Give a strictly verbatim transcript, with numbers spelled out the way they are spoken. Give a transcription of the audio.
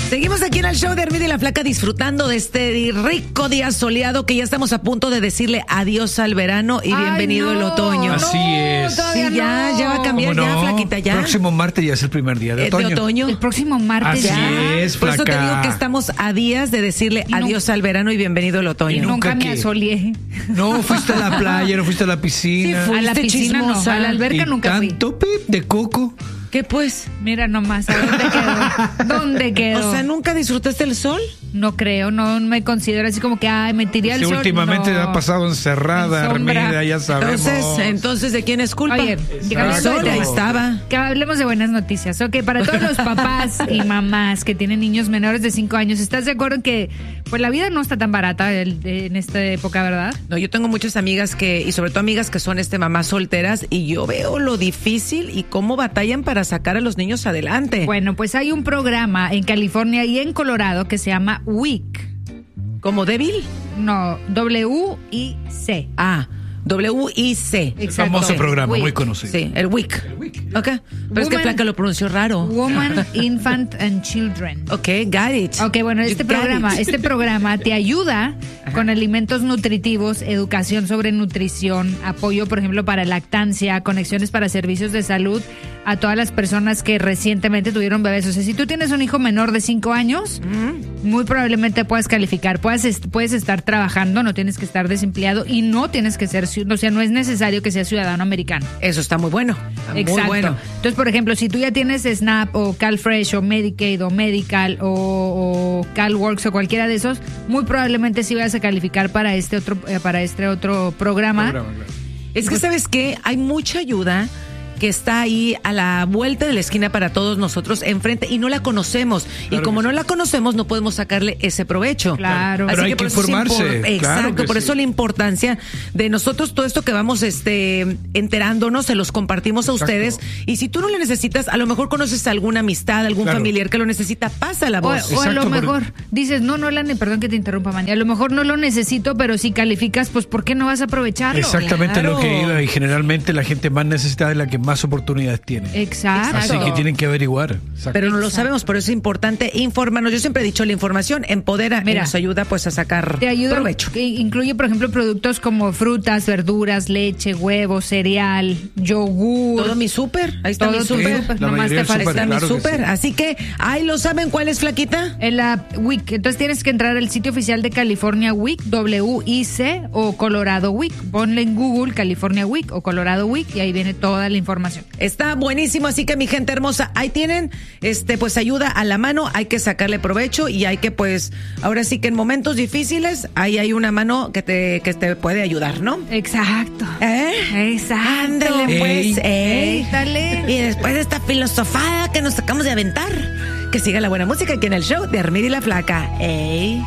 Seguimos aquí en el show de Hermida y la Flaca disfrutando de este rico día soleado que ya estamos a punto de decirle adiós al verano y Ay, bienvenido no, el otoño. Así es. Sí, ya, ya va a cambiar ¿Cómo ya, no? Flaquita, ya. Próximo martes ya es el primer día de Eh, otoño. de otoño. El próximo martes Así ya. es, Por eso te Flaca. digo que estamos a días de decirle Y no- adiós al verano y bienvenido el Y otoño. no- Nunca ¿Nunca me qué? asoleé. No, fuiste a la playa, no fuiste a la piscina. Sí, A la Fuiste piscina chismosa. no, a la alberca Y nunca fui. tanto pip de coco. ¿Qué pues? Mira nomás, ¿a dónde quedó? ¿Dónde quedó? O sea, ¿nunca disfrutaste el sol? No creo, no me considero así como que, ay, me tiré al Sí, sol. últimamente no. ha pasado encerrada, En sombra. Armida, ya sabemos. Entonces, entonces, ¿de quién es culpa? Oye, el llegando sol, de- ahí estaba. Que hablemos de buenas noticias. Ok, para todos los papás y mamás que tienen niños menores de cinco años, ¿estás de acuerdo en que pues la vida no está tan barata el- en esta época, verdad? No, yo tengo muchas amigas que, y sobre todo amigas que son este mamás solteras, y yo veo lo difícil y cómo batallan para sacar a los niños adelante. Bueno, pues hay un programa en California y en Colorado que se llama W I C. ¿Como débil? No, W I C. Ah, W I C. El famoso programa, W I C. muy conocido. Sí, el W I C. Ok. Pero es que Woman- Flaca lo pronunció raro. Woman, Infant and Children. Ok, got it. Ok, bueno, You este got programa, it. este programa te ayuda con alimentos nutritivos, educación sobre nutrición, apoyo, por ejemplo, para lactancia, conexiones para servicios de salud a todas las personas que recientemente tuvieron bebés. O sea, si tú tienes un hijo menor de cinco años, muy probablemente puedas calificar, puedes, est- puedes estar trabajando, no tienes que estar desempleado y no tienes que ser, ciu- o sea, no es necesario que seas ciudadano americano. Eso está muy bueno. Está Exacto. Muy bueno. Entonces, por ejemplo, si tú ya tienes SNAP o CalFresh o Medicaid o Medical o, o CalWorks o cualquiera de esos, muy probablemente sí vas a calificar para este otro eh, para este otro programa. Programa, claro. Es que, ¿sabes qué? Hay mucha ayuda que está ahí a la vuelta de la esquina para todos nosotros enfrente y no la conocemos. Claro y como que no sí. la conocemos, no podemos sacarle ese provecho. Claro. Pero hay que por eso es informarse, impor- claro Exacto, que por sí. eso la importancia de nosotros, todo esto que vamos este enterándonos, se los compartimos a Exacto. ustedes. Y si tú no le necesitas, a lo mejor conoces a alguna amistad, algún Claro. familiar que lo necesita, pasa la O, voz. o a lo Exacto, mejor porque- dices, no, no, Lani, perdón que te interrumpa, Manny. A lo mejor no lo necesito, pero si calificas, pues ¿por qué no vas a aprovecharlo? Exactamente Claro. lo que iba, y generalmente la gente más necesitada es la que más oportunidades tiene. Exacto. Así que tienen que averiguar. Exacto. Pero no lo Exacto. sabemos, por eso es importante informarnos. Yo siempre he dicho, la información empodera Mira, y nos ayuda pues a sacar Te ayuda, provecho. que incluye, por ejemplo, productos como frutas, verduras, leche, huevos, cereal, yogur. Todo mi súper, ahí está Todo mi tu súper. súper, La nomás mayoría te del falta. Ahí está claro mi que súper. sí. Así que, ahí lo saben cuál es, Flaquita. En la W I C. Entonces tienes que entrar al sitio oficial de California W I C, W I C o Colorado W I C. Ponle en Google California W I C o Colorado W I C y ahí viene toda la información. Está buenísimo, así que mi gente hermosa, ahí tienen, este, pues ayuda a la mano, hay que sacarle provecho y hay que, pues, ahora sí que en momentos difíciles, ahí hay una mano que te, que te puede ayudar, ¿no? Exacto. ¿Eh? Exacto. Ándale, pues, Ey. ey. Ey, dale. Y después de esta filosofada que nos acabamos de aventar, que siga la buena música aquí en el show de Hermida y la Flaca. Ey.